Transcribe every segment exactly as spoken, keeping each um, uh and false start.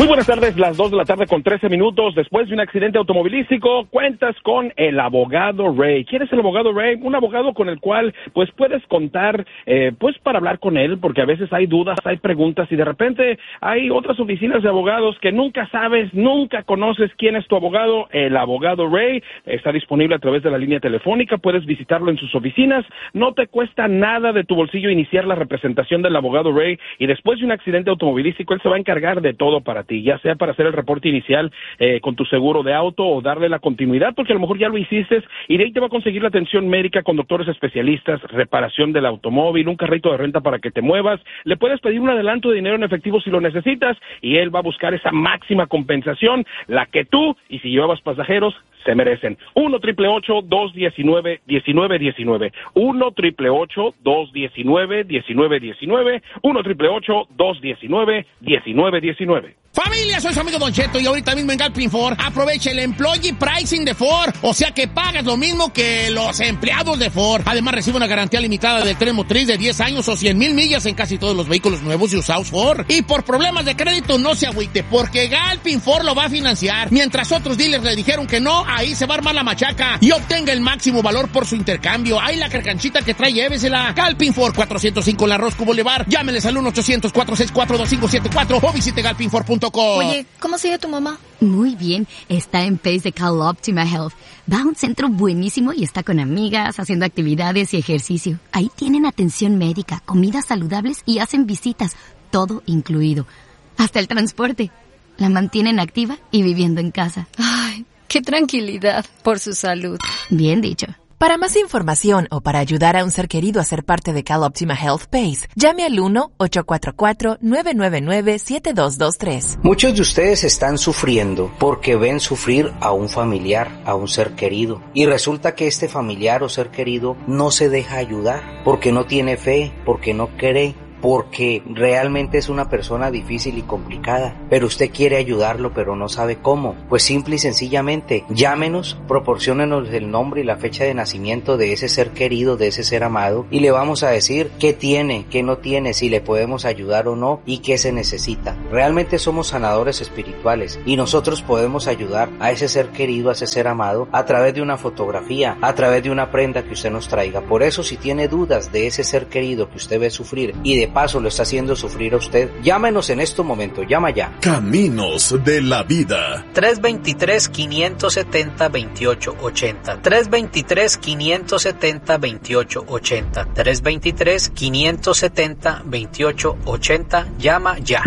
Muy buenas tardes, las dos de la tarde con trece minutos. Después de un accidente automovilístico, cuentas con el abogado Ray. ¿Quién es el abogado Ray? Un abogado con el cual pues puedes contar eh, pues para hablar con él, porque a veces hay dudas, hay preguntas y de repente hay otras oficinas de abogados que nunca sabes, nunca conoces quién es tu abogado. El abogado Ray está disponible a través de la línea telefónica, puedes visitarlo en sus oficinas, no te cuesta nada de tu bolsillo iniciar la representación del abogado Ray y después de un accidente automovilístico él se va a encargar de todo para ti, ya sea para hacer el reporte inicial eh, con tu seguro de auto o darle la continuidad, porque a lo mejor ya lo hiciste, y de ahí te va a conseguir la atención médica con doctores especialistas, reparación del automóvil, un carrito de renta para que te muevas, le puedes pedir un adelanto de dinero en efectivo si lo necesitas, y él va a buscar esa máxima compensación, la que tú, y si llevabas pasajeros, se merecen. uno triple ocho dos diecinueve diecinueve diecinueve. uno triple ocho dos diecinueve diecinueve diecinueve. uno triple ocho dos diecinueve diecinueve diecinueve. Familia, soy su amigo Don Cheto y ahorita mismo en Galpin Ford aprovecha el Employee Pricing de Ford, o sea que pagas lo mismo que los empleados de Ford. Además recibe una garantía limitada del tren motriz de diez años o cien mil millas en casi todos los vehículos nuevos y usados Ford. Y por problemas de crédito no se agüite, porque Galpin Ford lo va a financiar. Mientras otros dealers le dijeron que no, ahí se va a armar la machaca y obtenga el máximo valor por su intercambio. Ahí la carcanchita que trae, llévesela. Galpin Ford, cuatrocientos cinco La Roscoe Boulevard. Llámeles al uno ochocientos cuatro seis cuatro dos cinco siete cuatro o visite galpin ford punto com. Oye, ¿cómo sigue tu mamá? Muy bien, está en Pace de CalOptima Health. Va a un centro buenísimo y está con amigas, haciendo actividades y ejercicio. Ahí tienen atención médica, comidas saludables y hacen visitas, todo incluido. Hasta el transporte. La mantienen activa y viviendo en casa. Ay, qué tranquilidad por su salud. Bien dicho. Para más información o para ayudar a un ser querido a ser parte de CalOptima Health Pace, llame al uno ocho cuatro cuatro nueve nueve nueve siete dos dos tres. Muchos de ustedes están sufriendo porque ven sufrir a un familiar, a un ser querido. Y resulta que este familiar o ser querido no se deja ayudar porque no tiene fe, porque no cree, porque realmente es una persona difícil y complicada, pero usted quiere ayudarlo pero no sabe cómo. Pues simple y sencillamente, llámenos, proporciónenos el nombre y la fecha de nacimiento de ese ser querido, de ese ser amado, y le vamos a decir qué tiene, qué no tiene, si le podemos ayudar o no y qué se necesita. Realmente somos sanadores espirituales y nosotros podemos ayudar a ese ser querido, a ese ser amado, a través de una fotografía, a través de una prenda que usted nos traiga. Por eso, si tiene dudas de ese ser querido que usted ve sufrir y de paso lo está haciendo sufrir a usted, llámenos en este momento, llama ya. Caminos de la Vida. tres dos tres, cinco siete cero, dos ocho ocho cero. tres dos tres, cinco siete cero, dos ocho ocho cero. tres dos tres, cinco siete cero, dos ocho ocho cero. Llama ya.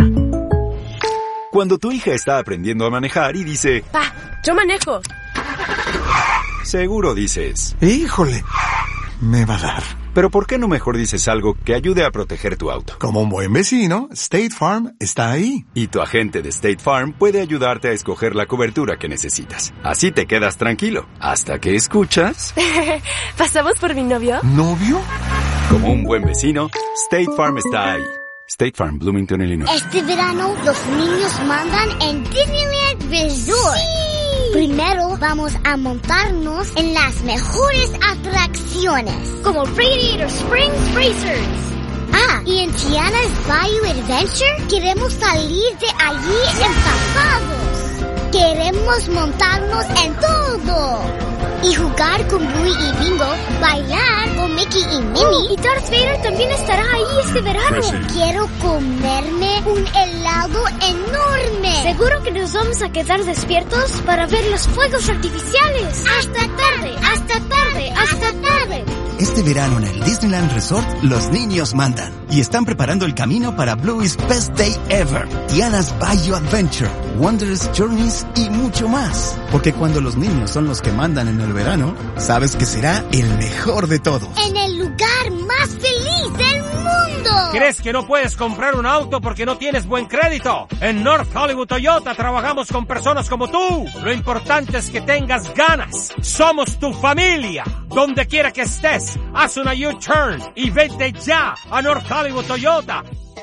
Cuando tu hija está aprendiendo a manejar y dice: Pa, yo manejo. Seguro dices: híjole, me va a dar. Pero ¿por qué no mejor dices algo que ayude a proteger tu auto? Como un buen vecino, State Farm está ahí. Y tu agente de State Farm puede ayudarte a escoger la cobertura que necesitas. Así te quedas tranquilo, hasta que escuchas... ¿Pasamos por mi novio? ¿Novio? Como un buen vecino, State Farm está ahí. State Farm, Bloomington, Illinois. Este verano, los niños mandan en Disneyland Resort. ¡Sí! Primero vamos a montarnos en las mejores atracciones, como Radiator Springs Racers. Ah, y en Tiana's Bayou Adventure queremos salir de allí empapados. Queremos montarnos en todo. Y jugar con Bluey y Bingo, bailar con Mickey y Minnie. Oh, y Darth Vader también estará ahí este verano. Sí. Quiero comerme un helado enorme. Seguro que nos vamos a quedar despiertos para ver los fuegos artificiales. Hasta tarde, hasta tarde, hasta tarde. Este verano en el Disneyland Resort, los niños mandan. Y están preparando el camino para Bluey's Best Day Ever, Tiana's Bayou Adventure, Wondrous Journeys y mucho más. Porque cuando los niños son los que mandan en el verano, sabes que será el mejor de todos. En el lugar más feliz del mundo. ¿Crees que no puedes comprar un auto porque no tienes buen crédito? En North Hollywood Toyota trabajamos con personas como tú. Lo importante es que tengas ganas. Somos tu familia. Donde quiera que estés, haz una U-turn y vete ya a North Hollywood Toyota.